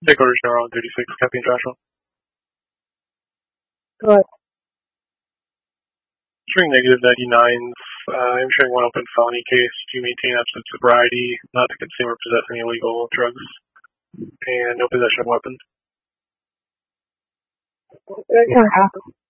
Dakota General 36, Captain Joshua. Go ahead. Showing negative 99s. I'm showing one open felony case to maintain absolute sobriety, not to consume or possess any illegal drugs, and no possession of weapons. That kind of happens.